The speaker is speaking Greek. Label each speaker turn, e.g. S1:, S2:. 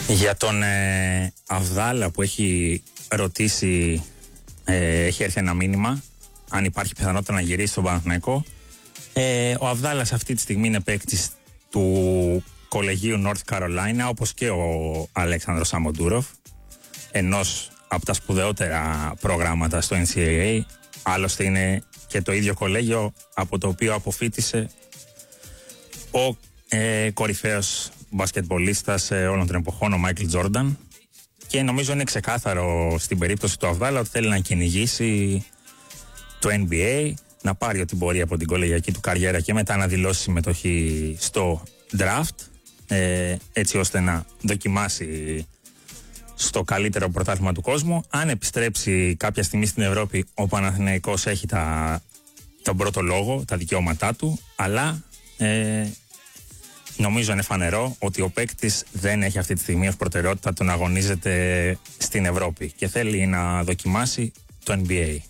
S1: Για τον Αβδάλα που έχει ρωτήσει, έχει έρθει ένα μήνυμα αν υπάρχει πιθανότητα να γυρίσει στον Παναθηναϊκό. Ο Αβδάλας αυτή τη στιγμή είναι παίκτης του κολεγίου North Carolina, όπως και ο Αλέξανδρος Σαμοντούροφ, ενός από τα σπουδαιότερα προγράμματα στο NCAA. Άλλωστε είναι και το ίδιο κολέγιο από το οποίο αποφοίτησε ο κορυφαίος μπασκετμπολίστας όλων των εποχών, ο Μάικλ Τζόρνταν. Και νομίζω είναι ξεκάθαρο στην περίπτωση του Αβδάλα ότι θέλει να κυνηγήσει το NBA, να πάρει ό,τι μπορεί από την κολεγιακή του καριέρα και μετά να δηλώσει συμμετοχή στο draft, έτσι ώστε να δοκιμάσει στο καλύτερο πρωτάθλημα του κόσμου. Αν επιστρέψει κάποια στιγμή στην Ευρώπη, ο Παναθηναϊκός έχει τον πρώτο λόγο, τα δικαιώματά του, αλλά νομίζω είναι φανερό ότι ο παίκτης δεν έχει αυτή τη στιγμή ως προτεραιότητα το να αγωνίζεται στην Ευρώπη και θέλει να δοκιμάσει το NBA.